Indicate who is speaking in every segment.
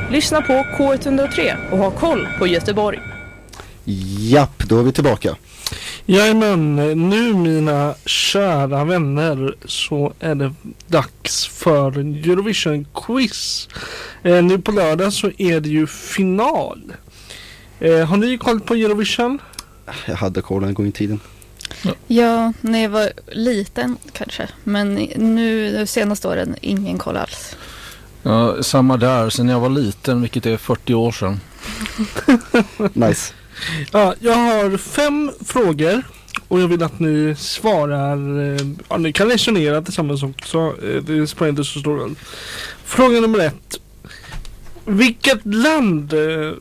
Speaker 1: Lyssna på K103 och ha koll på Göteborg.
Speaker 2: Japp, då är vi tillbaka.
Speaker 3: Jajamän, nu mina kära vänner så är det dags för Eurovision Quiz. Nu på lördag så är det ju final. Har ni koll på Eurovision?
Speaker 2: Jag hade koll en gång i tiden.
Speaker 4: Ja, när jag var liten kanske. Men nu de senaste åren ingen koll alls.
Speaker 5: Ja, samma där, sen jag var liten, vilket är 40 år sedan.
Speaker 2: Nice.
Speaker 3: Ja, jag har 5 frågor och jag vill att ni svarar. Ni kan resonera tillsammans också. Det spelar inte så stor roll. Fråga nummer 1. Vilket land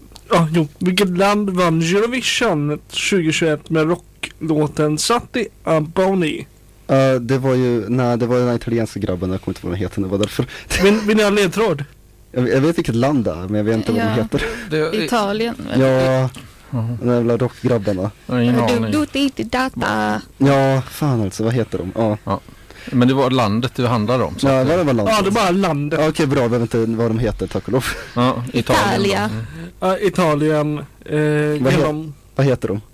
Speaker 3: vann Eurovision 2021 med rocklåten Satti Aboni?
Speaker 2: Det var den italienska grabben, jag kommer inte ihåg vad den heter, det var därför.
Speaker 3: Vill ni ha ledtråd?
Speaker 2: Jag vet vilket land det är, men jag vet inte vad den heter.
Speaker 4: Italien.
Speaker 2: Ja, den jävla rockgrabbarna. Ja, fan alltså, vad heter de? Ja.
Speaker 5: Men det var landet det handlade om.
Speaker 2: Ja, det var landet.
Speaker 3: Ja, det var landet.
Speaker 2: Ja, okej, bra, jag vet inte vad de heter, tack och lov.
Speaker 5: Ja, Italien.
Speaker 3: Italien.
Speaker 2: Vad heter de?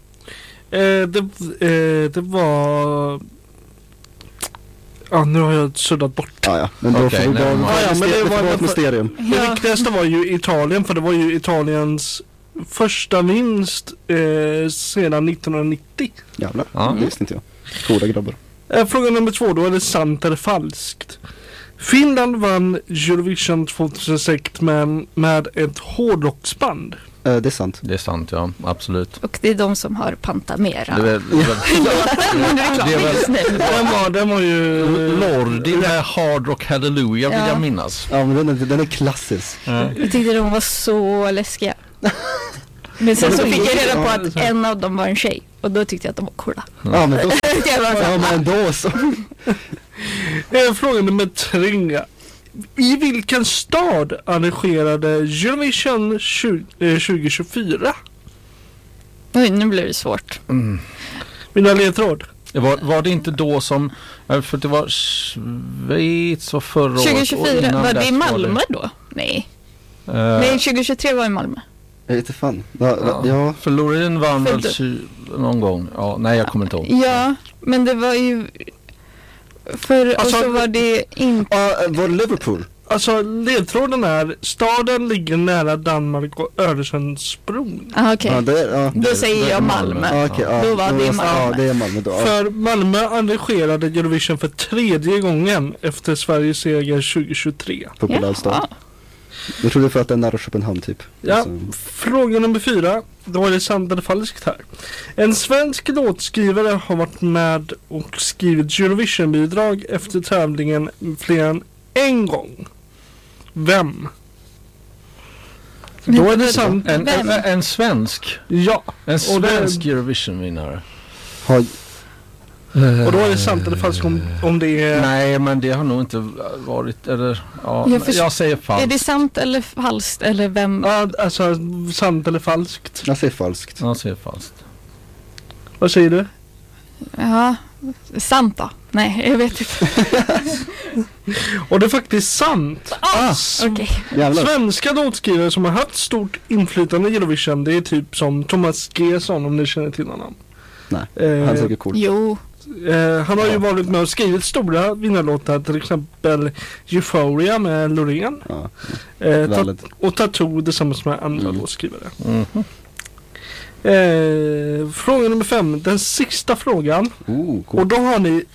Speaker 3: Det var... Ja, nu har jag suddat bort.
Speaker 2: Ja, men då får vi
Speaker 3: det var
Speaker 2: ett mysterium.
Speaker 3: Det viktigaste var ju Italien, för det var ju Italiens första vinst sedan 1990.
Speaker 2: Jävlar, det visste inte jag. Coola grabbar.
Speaker 3: Fråga nummer 2 då, är det sant eller falskt? Finland vann Eurovision 2006 med ett hårdrocksband.
Speaker 2: Det är sant.
Speaker 5: Det är sant, ja, absolut.
Speaker 4: Och det är de som har Pantamera.
Speaker 3: Den var ju
Speaker 5: Lordi med Hard Rock Hallelujah vill jag minnas.
Speaker 2: Ja, men den är klassisk.
Speaker 4: Jag tyckte de var så läskiga. Men sen så fick jag reda på att en av dem var en tjej. Och då tyckte jag att de var coola.
Speaker 2: Ja, men då så.
Speaker 3: Fråga nummer 3. I vilken stad arrangerade Eurovision 2024?
Speaker 4: Oj, nu blir det svårt.
Speaker 3: Mina ledtråd.
Speaker 5: Var det inte då som... För det var Schweiz och förra året.
Speaker 4: 2024, var det i Malmö då? Nej. Nej, 2023 var i Malmö.
Speaker 2: Jag vet inte fan.
Speaker 5: Ja. För Loreen vann väl någon gång. Ja, nej, jag kommer inte ihåg.
Speaker 4: Ja, men det var ju... och så var det inte...
Speaker 2: Var det Liverpool?
Speaker 3: Alltså, ledtråden är: staden ligger nära Danmark och Öresundsbron.
Speaker 4: Okej. Då säger jag Malmö. Då var det Malmö.
Speaker 2: Ja, det är Malmö då.
Speaker 3: För Malmö arrangerade Eurovision för 3:e gången efter Sveriges seger 2023.
Speaker 2: Populär stad. Jag trodde för att det är nära Köpenhamn typ.
Speaker 3: Ja, alltså. Fråga nummer 4. Då är det sant eller falskt här. En svensk låtskrivare har varit med och skrivit Eurovision-bidrag efter tävlingen fler än en gång. Vem? Då är det sant.
Speaker 5: En svensk?
Speaker 3: Ja.
Speaker 5: En svensk Eurovision-vinnare.
Speaker 3: Och då är det sant eller falskt om det är...
Speaker 5: Nej, men det har nog inte varit... Eller, ja, jag säger falskt.
Speaker 4: Är det sant eller falskt? Eller vem?
Speaker 3: Ja, alltså sant eller falskt.
Speaker 2: Jag säger falskt.
Speaker 5: Jag säger falskt.
Speaker 3: Vad säger du?
Speaker 4: Ja, sant då. Nej, jag vet inte.
Speaker 3: Och det är faktiskt sant.
Speaker 4: Okay.
Speaker 3: Svenska låtskrivare som har haft stort inflytande i Eurovision, det är typ som Thomas Gesson, om ni känner till honom.
Speaker 2: Nej, han är säkert cool.
Speaker 4: Jo.
Speaker 3: Han har ju varit med och skrivit stora vinnarlåtar, till exempel Euphoria med Loreen. Och Tattoo tillsammans med andra låtskrivare. Fråga nummer 5, den sista frågan.
Speaker 2: Cool.
Speaker 3: Och då har ni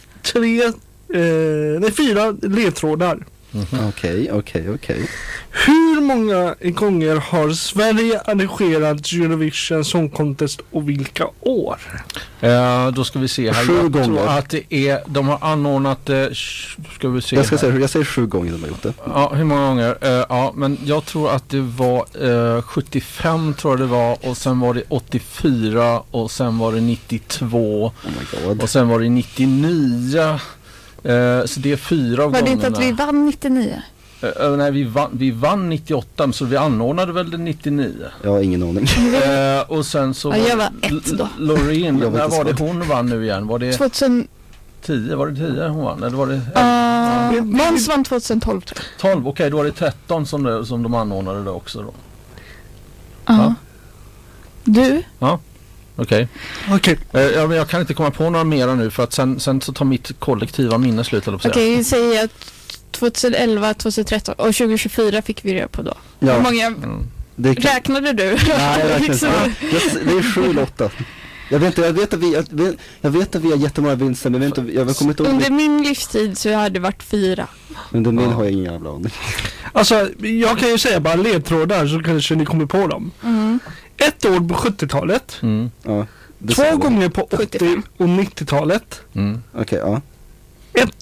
Speaker 3: 4 ledtrådar.
Speaker 2: Okej.
Speaker 3: Hur många gånger har Sverige arrangerat Eurovision Song Contest och vilka år?
Speaker 5: Då ska vi se här.
Speaker 2: 7 gånger.
Speaker 5: Tror att det är, de har anordnat ska vi se.
Speaker 2: Jag säger 7 gånger de har gjort det.
Speaker 5: Ja, hur många gånger? Ja, men jag tror att det var 75 tror jag det var, och sen var det 84 och sen var det 92.
Speaker 2: Oh my God.
Speaker 5: Och sen var det 99. Så det är 4 gånger.
Speaker 4: Var det inte att vi vann 99?
Speaker 5: Nej, vi vann 98, så vi anordnade väl den 99.
Speaker 2: Jag har ingen aning.
Speaker 5: Och sen så
Speaker 4: jag var 1 då.
Speaker 5: Loreen, när var det hon vann nu igen? Var det
Speaker 4: 2000
Speaker 5: 10, var det 10 hon vann? Eller var det
Speaker 4: Måns vann 2012 tror jag.
Speaker 5: 12, okej, då var det 13 som de anordnade det också då.
Speaker 4: Ja. Du?
Speaker 5: Ja, okej.
Speaker 3: Okej.
Speaker 5: Jag kan inte komma på några mera nu för att sen så tar mitt kollektiva minne slut.
Speaker 4: Okej, vi säger att 2011, 2013 och 2024 fick vi reda på då.
Speaker 2: Ja.
Speaker 4: Hur många räknade du?
Speaker 2: Nej, jag räknar inte. Det är 7 eller 8. Jag vet att vi har jättemånga vinster, men jag kommer inte ihåg.
Speaker 4: Under min livstid så hade det varit 4.
Speaker 2: Under min har jag ingen jävla aning.
Speaker 3: Alltså, jag kan ju säga bara ledtrådar så kanske ni kommer på dem. Ett år på 70-talet.
Speaker 2: Ja,
Speaker 3: 2 gånger på 80 och 90-talet.
Speaker 2: Okej, ja.
Speaker 3: Ett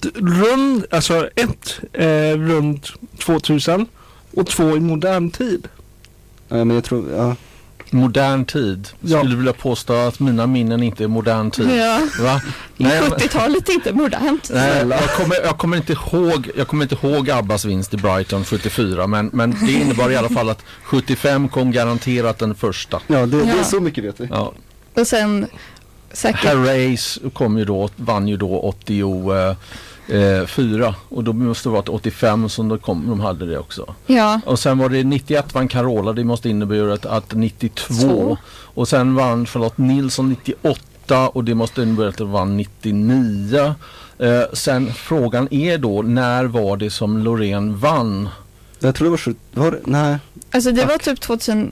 Speaker 3: runt 2000 och 2 i modern tid.
Speaker 2: Ja, men jag tror, ja.
Speaker 5: Modern tid. Skulle vilja påstå att mina minnen inte är modern tid.
Speaker 4: Ja.
Speaker 5: Va?
Speaker 4: 70-talet är inte modernt.
Speaker 5: Nej, jag kommer inte ihåg Abbas vinst i Brighton 74, men det innebar i alla fall att 75 kom garanterat den första.
Speaker 2: Ja, det är så mycket vet vi.
Speaker 5: Ja.
Speaker 4: Och sen säkert
Speaker 5: Herreys vann ju då 84 och då måste det vara 85 som de hade det också.
Speaker 4: Ja.
Speaker 5: Och sen var det 91 vann Carola, det måste innebära att 92 och sen vann Charlotte Nilsson 98 och det måste innebära att det vann 99. Sen frågan är då, när var det som Loreen vann?
Speaker 2: Jag tror det var nej.
Speaker 4: Alltså det var typ 2000.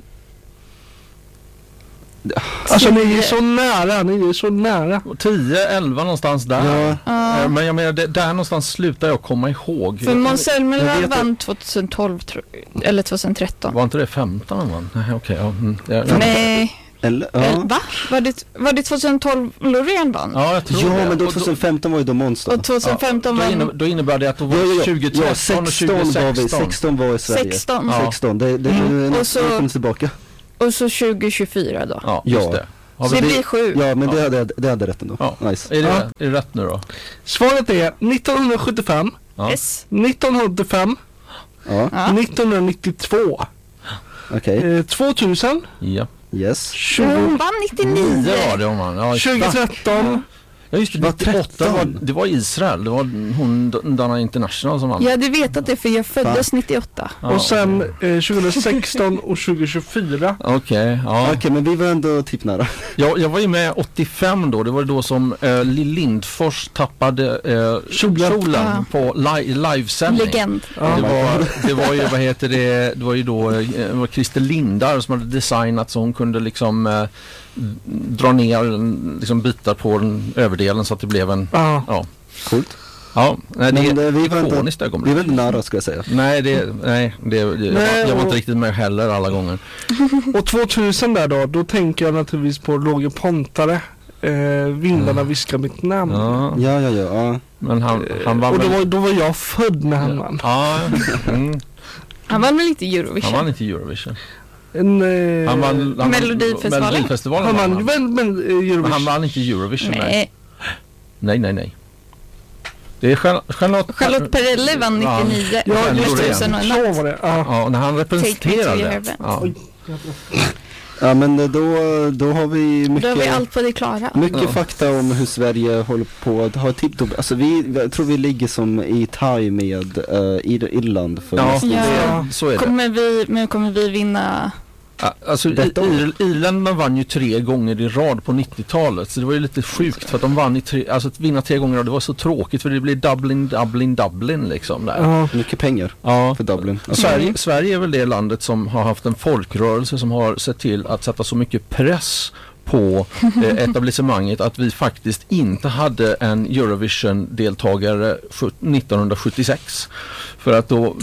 Speaker 3: Alltså ni är så nära.
Speaker 5: 10, 11 någonstans där.
Speaker 2: Ja.
Speaker 5: Men jag menar, där någonstans slutar jag komma ihåg.
Speaker 4: För Måns Zelmerlöw vann 2012 eller 2013.
Speaker 5: Var inte det 15 han vann? Nej, okej.
Speaker 4: Nej.
Speaker 2: Eller,
Speaker 4: Va? Var det 2012 Loreen vann?
Speaker 5: Ja, jag tror det.
Speaker 2: Men då 2015 var ju då Måns.
Speaker 4: Och 2015 vann.
Speaker 5: Då innebär det att då var 2013 och 2016.
Speaker 2: 16 var i Sverige.
Speaker 4: 16.
Speaker 2: 16. Det är
Speaker 4: och så
Speaker 2: kommer tillbaka.
Speaker 4: Och så 2024 då.
Speaker 5: Ja, just det.
Speaker 4: Så det blir 7.
Speaker 2: Ja, men det hade rätt ändå.
Speaker 5: Ja.
Speaker 2: Nice.
Speaker 5: Är det rätt nu då?
Speaker 3: Svaret är 1975,
Speaker 5: Ja.
Speaker 4: Yes.
Speaker 3: 1985,
Speaker 2: Ja,
Speaker 3: 1992,
Speaker 2: okej.
Speaker 3: 2000,
Speaker 5: Ja.
Speaker 2: Yes.
Speaker 4: Hon vann 99.
Speaker 5: 9 var det om man. Ja,
Speaker 3: 2013.
Speaker 5: Ja, just det. 98 det var Israel. Det var hon Dana International som vann.
Speaker 4: Jag hade vetat det för jag föddes 98.
Speaker 5: Ja.
Speaker 3: Och sen 2016 och 2024.
Speaker 5: Okej, ja.
Speaker 2: Okej, men vi var ändå typ nära.
Speaker 5: Jag var ju med 85 då. Det var då som Lill Lindfors tappade kjolen på livesändning.
Speaker 4: Legend.
Speaker 3: Ja.
Speaker 5: Det var ju, vad heter det? Det var ju då Christer Lindar som hade designat så hon kunde liksom dra ner liksom bitar på den överdelen så att det blev en
Speaker 2: Coolt.
Speaker 5: Ja, nej, det
Speaker 2: Men
Speaker 5: är
Speaker 2: vi var
Speaker 5: ikoniskt ögonblick.
Speaker 2: Vi var inte nära, ska jag säga.
Speaker 5: Nej, jag var inte riktigt med heller alla gånger.
Speaker 3: Och 2000 där då tänker jag naturligtvis på Roger Pontare. Vindarna viskar mitt namn.
Speaker 2: Ja.
Speaker 5: Men han var
Speaker 3: och då var jag född när han vann.
Speaker 5: Ja.
Speaker 4: Han vann väl inte Eurovision?
Speaker 5: Han vann inte Eurovision.
Speaker 3: Han
Speaker 5: vann Melodifestivalen.
Speaker 3: Han vann Eurovision.
Speaker 5: Men han vann inte Eurovision.
Speaker 4: Nej.
Speaker 5: Nej. Det är
Speaker 4: Charlotte Perrelli vann 99.
Speaker 3: Ja, just det.
Speaker 4: 2001.
Speaker 3: Så var det.
Speaker 5: Ja, när han representerade.
Speaker 2: Ja, men då har vi mycket.
Speaker 4: Då har vi allt på det klara.
Speaker 2: Mycket fakta om hur Sverige håller på att ha tipptopp. Alltså jag tror vi ligger som i tie med Irland för
Speaker 5: så är det.
Speaker 4: Kommer vi vinna?
Speaker 5: Alltså Irland vann ju 3 gånger i rad på 90-talet, så det var ju lite sjukt för att de vann att vinna 3 gånger och det var så tråkigt för det blir Dublin liksom där.
Speaker 2: Mycket pengar för Dublin.
Speaker 5: Sverige är väl det landet som har haft en folkrörelse som har sett till att sätta så mycket press på etablissemanget att vi faktiskt inte hade en Eurovision-deltagare 1976. För att då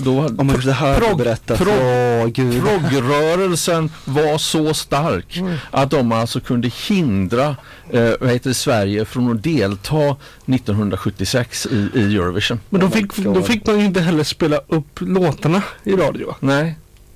Speaker 5: proggrörelsen var så stark att de alltså kunde hindra Sverige från att delta 1976 i Eurovision.
Speaker 3: Men då fick man ju inte heller spela upp låtarna i radio.
Speaker 5: Nej.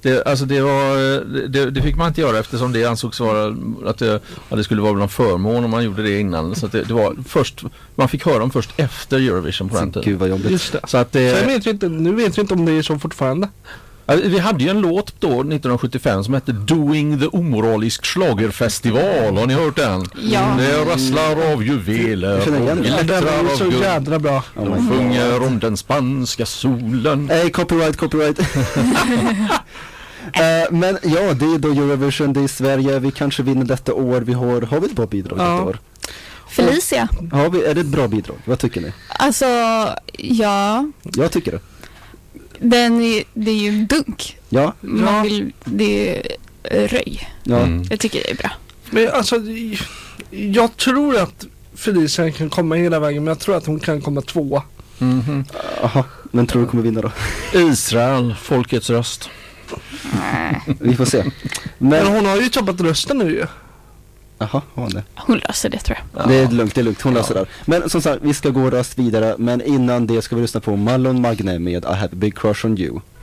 Speaker 5: Det fick man inte göra eftersom det ansågs vara att det skulle vara någon förmån om man gjorde det innan. Så att det var först, man fick höra dem först efter Eurovision på den tiden.
Speaker 2: Gud vad jobbigt.
Speaker 3: Just det.
Speaker 5: Så att
Speaker 3: nu vet vi inte om det är så fortfarande.
Speaker 5: Vi hade ju en låt då 1975 som hette Doing the Omoralisk Schlagerfestival. Har ni hört den?
Speaker 4: Ja.
Speaker 5: Det rasslar av juveler
Speaker 2: Jag känner igen
Speaker 5: och
Speaker 2: den.
Speaker 3: Den
Speaker 5: glittrar
Speaker 3: är
Speaker 5: av
Speaker 3: så
Speaker 5: guld.
Speaker 3: jädra bra.
Speaker 5: De sjunger om den spanska solen.
Speaker 2: Copyright. Men ja, det är då Eurovision, det är Sverige, vi kanske vinner detta år, har vi ett bra bidrag detta år?
Speaker 4: Felicia.
Speaker 2: Är det ett bra bidrag? Vad tycker ni?
Speaker 4: Alltså, ja.
Speaker 2: Jag tycker det.
Speaker 4: Det är ju en dunk.
Speaker 2: Ja.
Speaker 4: Det är röj.
Speaker 2: Ja.
Speaker 4: Jag tycker det är bra.
Speaker 3: Men alltså, jag tror att Felicia kan komma hela vägen, men jag tror att hon kan komma 2.
Speaker 2: Aha, men tror du kommer vinna då?
Speaker 5: Israel, folkets röst.
Speaker 2: Vi får se.
Speaker 3: Men hon har ju tappat rösten nu ju.
Speaker 2: Jaha, har hon det?
Speaker 4: Hon löser det, tror jag.
Speaker 2: Det är lugnt, hon löser det. Men som sagt, vi ska gå rast vidare, men innan det ska vi lyssna på Malon Magne med I Have a Big Crush on You.